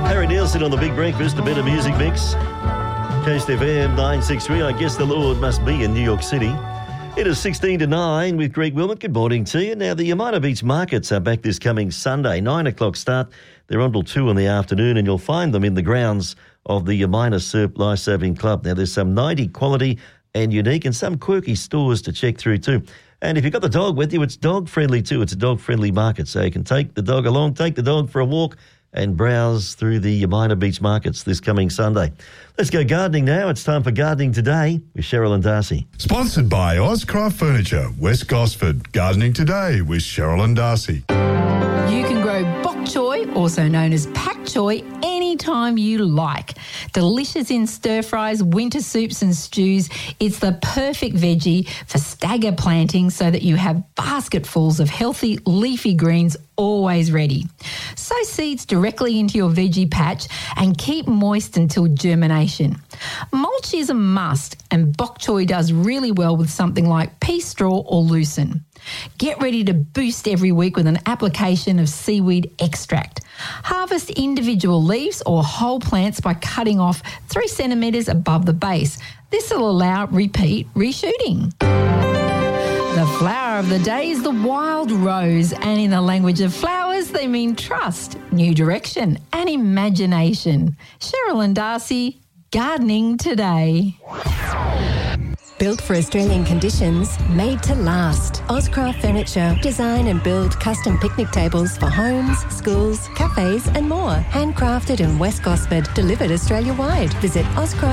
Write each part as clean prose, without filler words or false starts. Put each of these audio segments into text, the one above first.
Harry Nielsen on the Big Breakfast, a better music mix. Coast FM 963. I guess the Lord must be in New York City. It is 16 to 9 with Greg Wilmot. Good morning to you. Now, the Yamina Beach markets are back this coming Sunday, 9 o'clock start. They're on till 2 in the afternoon, and you'll find them in the grounds of the Yamina Surf Lifesaving Club. Now, there's some 90 quality and unique and some quirky stores to check through too. And if you've got the dog with you, it's dog-friendly too. It's a dog-friendly market, so you can take the dog along, take the dog for a walk and browse through the Yamina Beach markets this coming Sunday. Let's go gardening now. It's time for Gardening Today with Cheryl and Darcy. Sponsored by Ozcraft Furniture, West Gosford. Gardening Today with Cheryl and Darcy. You can grow bok choy, also known as pak choy, anytime you like. Delicious in stir-fries, winter soups and stews. It's the perfect veggie for stagger planting so that you have basketfuls of healthy leafy greens always ready. Sow seeds directly into your veggie patch and keep moist until germination. Mulch is a must, and bok choy does really well with something like pea straw or lucerne. Get ready to boost every week with an application of seaweed extract. Harvest individual leaves or whole plants by cutting off 3 centimetres above the base. This will allow repeat reshooting. The flower of the day is the wild rose, and in the language of flowers, they mean trust, new direction and imagination. Cheryl and Darcy, Gardening Today. Built for Australian conditions, made to last. Ozcraft Furniture. Design and build custom picnic tables for homes, schools, cafes and more. Handcrafted in West Gosford. Delivered Australia-wide. Visit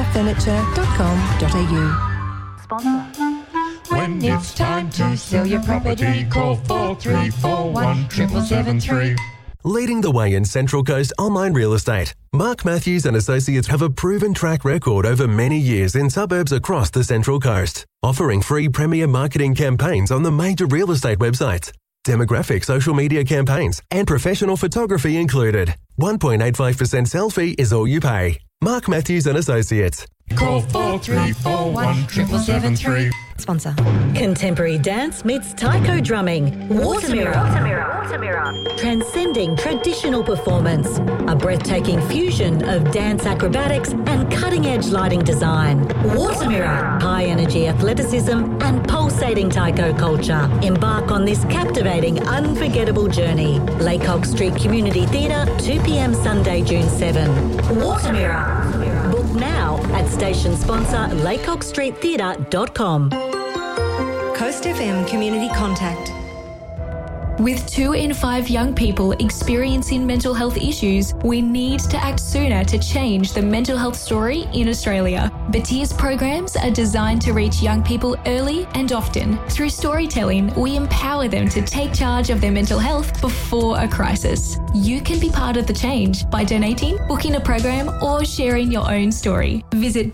ozcraftfurniture.com.au. Sponsor. When it's time to sell your property, call 4341 7773. Leading the way in Central Coast online real estate, Mark Matthews and Associates have a proven track record over many years in suburbs across the Central Coast, offering free premier marketing campaigns on the major real estate websites, demographic social media campaigns, and professional photography included. 1.85% sell fee is all you pay. Mark Matthews and Associates. Call 4341 7773. Sponsor. Contemporary dance meets taiko drumming. Watermirror. Transcending traditional performance. A breathtaking fusion of dance acrobatics and cutting-edge lighting design. Watermirror. High-energy athleticism and pulsating taiko culture. Embark on this captivating, unforgettable journey. Laycock Street Community Theatre, 2 p.m. Sunday, June 7. Watermirror. Book now at station sponsor laycockstreettheatre.com. Coast FM Community Contact. With 2 in 5 young people experiencing mental health issues, we need to act sooner to change the mental health story in Australia. Batia's programs are designed to reach young people early and often. Through storytelling, we empower them to take charge of their mental health before a crisis. You can be part of the change by donating, booking a program, or sharing your own story. Visit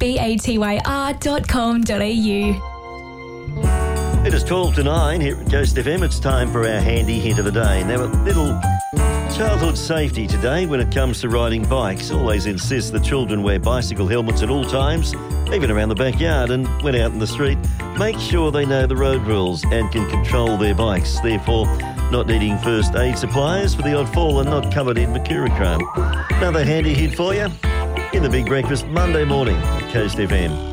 batyr.com.au. It is 12 to 9 here at Coast FM. It's time for our handy hint of the day. Now, a little childhood safety today when it comes to riding bikes. Always insist that children wear bicycle helmets at all times, even around the backyard, and when out in the street, make sure they know the road rules and can control their bikes. Therefore, not needing first aid supplies for the odd fall and not covered in mercurochrome. Another handy hint for you in the Big Breakfast Monday morning at Coast FM.